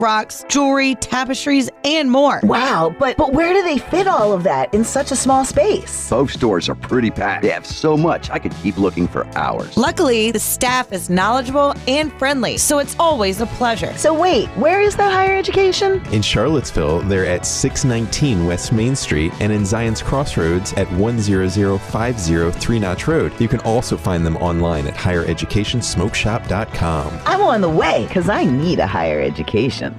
rocks, jewelry, tapestries, and more. Wow, but where do they fit all of that in such a small space? Both stores are pretty packed. They have so much, I could keep looking for hours. Luckily, the staff is knowledgeable and friendly, so it's always a pleasure. So wait, where is that higher education? In Charlottesville, they're at 619 West Main Street and in Zion's Crossroads at 10050 Three Notch Road. You can also find them online at highereducationsmokeshop.com. I'm on the way because I need a higher education.